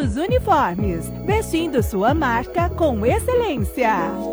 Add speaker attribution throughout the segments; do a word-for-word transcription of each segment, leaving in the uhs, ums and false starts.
Speaker 1: nossos uniformes, vestindo sua marca com excelência.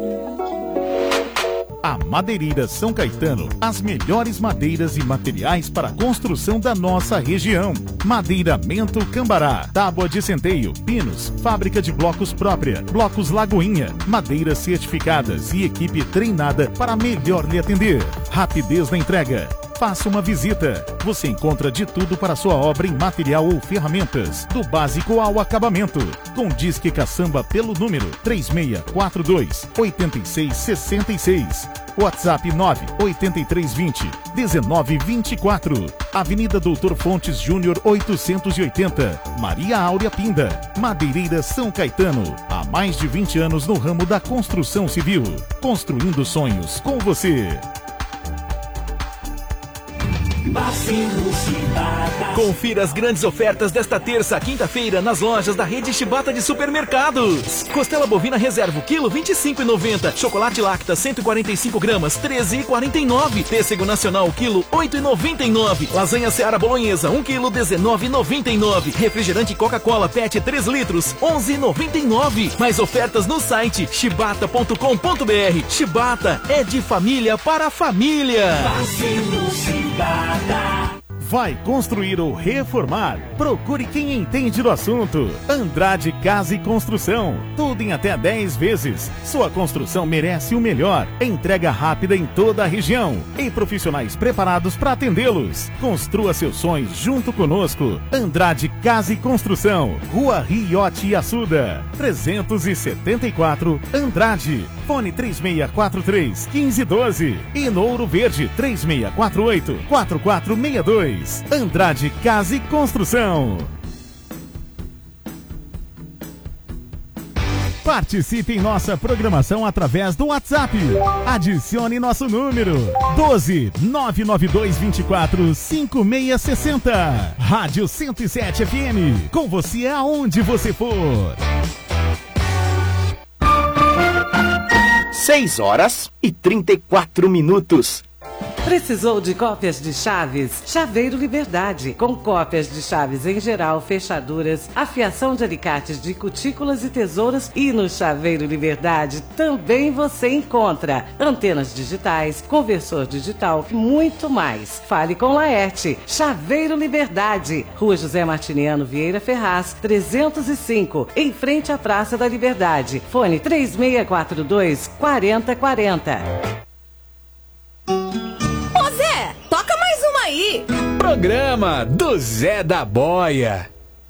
Speaker 2: A Madeireira São Caetano, as melhores madeiras e materiais para a construção da nossa região. Madeiramento Cambará, tábua de centeio, pinos, fábrica de blocos própria, blocos Lagoinha, madeiras certificadas e equipe treinada para melhor lhe atender. Rapidez na entrega. Faça uma visita. Você encontra de tudo para sua obra em material ou ferramentas, do básico ao acabamento. Com Disque Caçamba pelo número três seis quatro dois, oito seis seis seis. WhatsApp nove oito três dois zero, um nove dois quatro. Avenida Doutor Fontes Júnior oitocentos e oitenta. Maria Áurea Pinda. Madeireira São Caetano. Há mais de vinte anos no ramo da construção civil. Construindo sonhos com você.
Speaker 3: Confira as grandes ofertas desta terça, quinta-feira, nas lojas da rede Chibata de supermercados. Costela bovina reserva, quilo vinte e cinco reais e noventa centavos. Chocolate Lacta, cento e quarenta e cinco gramas, treze reais e quarenta e nove centavos. Pêssego nacional, quilo, oito reais e noventa e nove centavos. Lasanha Seara Bolonhesa, um quilo, dezenove reais e noventa e nove centavos. Refrigerante Coca-Cola Pet, três litros, onze reais e noventa e nove centavos. Mais ofertas no site chibata ponto com ponto br. Chibata é de família para família.
Speaker 2: Vai construir ou reformar? Procure quem entende do assunto. Andrade Casa e Construção. Tudo em até dez vezes. Sua construção merece o melhor. Entrega rápida em toda a região. E profissionais preparados para atendê-los. Construa seus sonhos junto conosco. Andrade Casa e Construção. Rua Riote e Açuda. trezentos e setenta e quatro, Andrade. Fone três seis quatro três, um cinco um dois. E no Ouro Verde, três seis quatro oito, quatro quatro seis dois. Andrade Casa e Construção. Participe em nossa programação através do WhatsApp. Adicione nosso número doze, nove nove dois, vinte e quatro, cinco seis seis zero. Rádio cento e sete F M. Com você aonde você for.
Speaker 4: seis horas e trinta e quatro minutos.
Speaker 5: Precisou de cópias de chaves? Chaveiro Liberdade, com cópias de chaves em geral, fechaduras, afiação de alicates de cutículas e tesouras. E no Chaveiro Liberdade também você encontra antenas digitais, conversor digital e muito mais. Fale com Laerte. Chaveiro Liberdade, Rua José Martiniano Vieira Ferraz, trezentos e cinco, em frente à Praça da Liberdade. Fone três seis quatro dois, quatro zero quatro zero.
Speaker 6: Aí.
Speaker 3: Programa do Zé da Boia.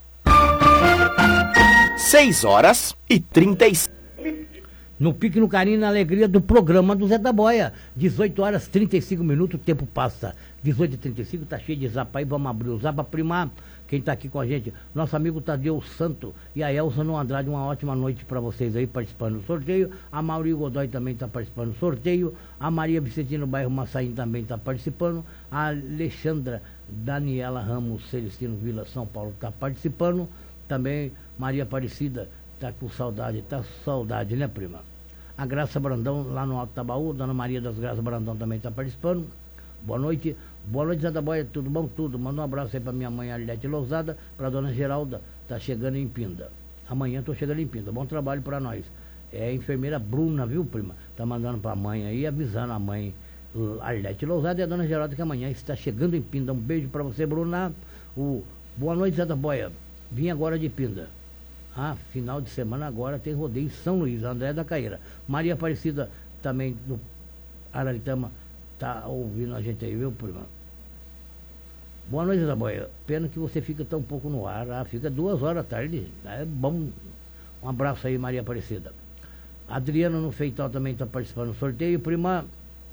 Speaker 4: seis horas e trinta e cinco.
Speaker 7: No pique, no carinho, na alegria do programa do Zé da Boia. dezoito horas e trinta e cinco minutos, o tempo passa. dezoito e trinta e cinco, tá cheio de zapa aí, vamos abrir o zapa primar. Quem tá aqui com a gente, nosso amigo Tadeu Santo e a Elza no Andrade, uma ótima noite para vocês aí participando do sorteio. A Maurício Godoy também tá participando do sorteio. A Maria Vicentina Bairro Massaim também tá participando. A Alexandra Daniela Ramos Celestino Vila São Paulo tá participando. Também Maria Aparecida tá com saudade, tá com saudade, né, prima? A Graça Brandão lá no Alto Tabaú, Dona Maria das Graças Brandão também tá participando. Boa noite. Boa noite, Zé da Boia, tudo bom? Tudo. Manda um abraço aí pra minha mãe Arlete Lousada, pra Dona Geralda, tá chegando em Pinda. Amanhã tô chegando em Pinda. Bom trabalho pra nós. É a enfermeira Bruna, viu, prima? Tá mandando pra mãe aí, avisando a mãe Arlete Lousada e a Dona Geralda que amanhã está chegando em Pinda. Um beijo pra você, Bruna. O... Boa noite, Zé da Boia. Vim agora de Pinda. Ah, final de semana agora tem rodeio em São Luís, André da Caíra. Maria Aparecida também do Araritama tá ouvindo a gente aí, viu, prima? Boa noite, Zé Boia. Pena que você fica tão pouco no ar. Ah, fica duas horas da tarde. É bom. Um abraço aí, Maria Aparecida. Adriano no Feital também está participando do sorteio, prima.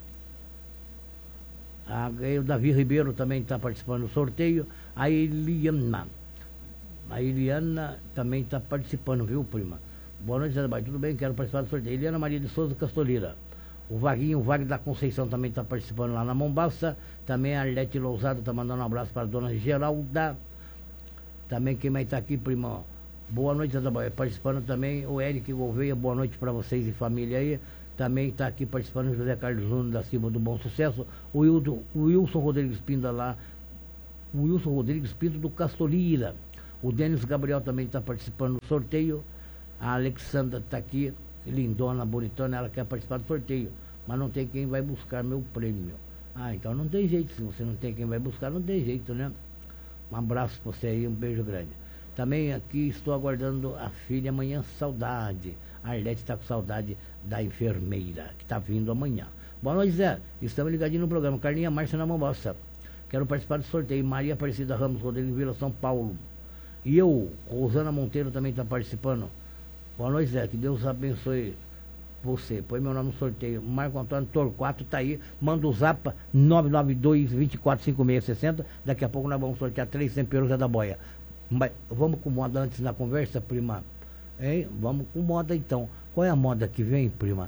Speaker 7: A, o Davi Ribeiro também está participando do sorteio. A Eliana. A Eliana também está participando, viu, prima? Boa noite, Zé Boia. Tudo bem? Quero participar do sorteio. Eliana Maria de Souza Castolira. O Vaguinho, o Wagner da Conceição também está participando lá na Mombaça. Também a Arlete Lousada está mandando um abraço para a Dona Geralda. Também quem mais está aqui, prima? Boa noite, Zé da Boia. Participando também o Eric Gouveia. Boa noite para vocês e família aí. Também está aqui participando o José Carlos Nunes da Silva do Bom Sucesso. O Wilson, o Wilson Rodrigues Pinto lá. O Wilson Rodrigues Pinto do Castolira. O Denis Gabriel também está participando do sorteio. A Alexandra está aqui, lindona, bonitona, ela quer participar do sorteio, mas não tem quem vai buscar meu prêmio. Ah, então não tem jeito, se você não tem quem vai buscar, não tem jeito, né? Um abraço para você aí, um beijo grande. Também aqui estou aguardando a filha amanhã, saudade. A Arlete está com saudade da enfermeira, que está vindo amanhã. Boa noite, Zé. Estamos ligadinhos no programa. Carlinha Márcia na Mombasa. Quero participar do sorteio. Maria Aparecida Ramos, Rodrigo Vila, São Paulo. E eu, Rosana Monteiro, também está participando. Boa noite, Zé. Que Deus abençoe você. Põe meu nome no sorteio. Marco Antônio Torquato está aí. Manda o zap nove nove dois, dois quatro cinco seis seis zero. Daqui a pouco nós vamos sortear três temperos da boia. Mas vamos com moda antes na conversa, prima? Hein? Vamos com moda então. Qual é a moda que vem, prima?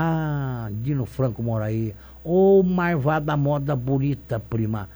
Speaker 7: Ah, Dino Franco mora aí. Ô, marvada moda bonita, prima.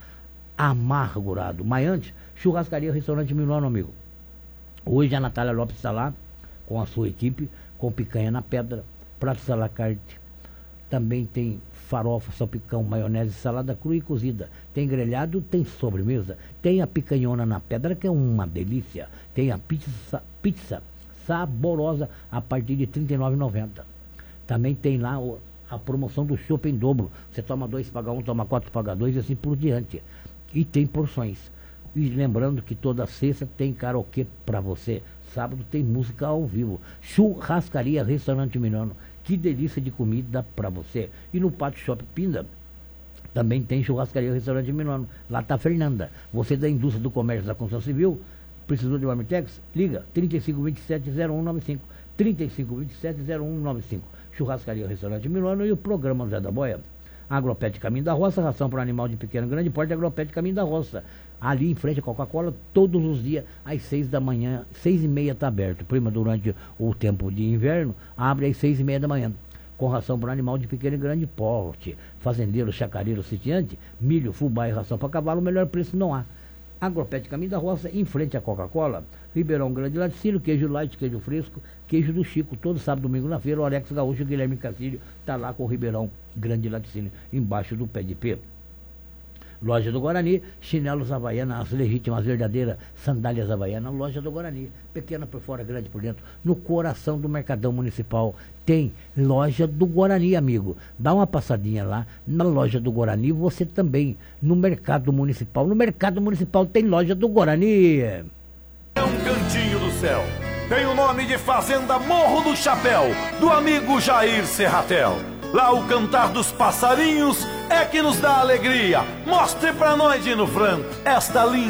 Speaker 7: Amargurado. Mas antes, churrascaria, restaurante Milano, amigo. Hoje a Natália Lopes está lá com a sua equipe, com picanha na pedra, pratos à la carte. Também tem farofa, salpicão, maionese, salada crua e cozida. Tem grelhado, tem sobremesa. Tem a picanhona na pedra, que é uma delícia. Tem a pizza, pizza saborosa a partir de trinta e nove reais e noventa centavos. Também tem lá o, a promoção do chopp em dobro. Você toma dois, paga um, toma quatro, paga dois e assim por diante. E tem porções. E lembrando que toda sexta tem karaokê para você. Sábado tem música ao vivo. Churrascaria, restaurante Milano. Que delícia de comida para você. E no Pátio Shopping Pinda também tem churrascaria, restaurante Milano. Lá está a Fernanda. Você da indústria do comércio da construção civil, precisou de Marmitex? Liga trinta e cinco, vinte e sete, zero um nove cinco. trinta e cinco, vinte e sete, zero um nove cinco. Churrascaria, restaurante Milano e o programa Zé da Boia. Agropet Caminho da Roça, ração para animal de pequeno e grande porte, Agropet Caminho da Roça. Ali em frente à Coca-Cola, todos os dias, às seis da manhã, seis e meia está aberto. Prima, durante o tempo de inverno, abre às seis e meia da manhã. Com ração para animal de pequeno e grande porte. Fazendeiro, chacareiro, sitiante, milho, fubá e ração para cavalo, o melhor preço não há. Agropet Caminho da Roça, em frente à Coca-Cola, Ribeirão Grande Laticínio, queijo light, queijo fresco, queijo do Chico, todo sábado, domingo na feira, o Alex Gaúcho, Guilherme Castilho, está lá com o Ribeirão Grande Laticínio, embaixo do pé de pé. Loja do Guarani, chinelos Havaiana, as legítimas verdadeiras sandálias Havaiana, loja do Guarani, pequena por fora, grande por dentro, no coração do Mercadão Municipal. Tem loja do Guarani, amigo. Dá uma passadinha lá na loja do Guarani, você também, no Mercado Municipal. No Mercado Municipal tem loja do Guarani.
Speaker 8: É um cantinho do céu. Tem o nome de Fazenda Morro do Chapéu, do amigo Jair Serratel. Lá o cantar dos passarinhos é que nos dá alegria. Mostre pra nós, Dino Franco, esta linda